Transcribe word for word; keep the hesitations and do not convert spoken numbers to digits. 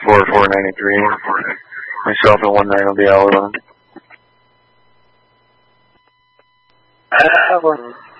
four four ninety-three. Myself at one nine will be L eleven. Uh,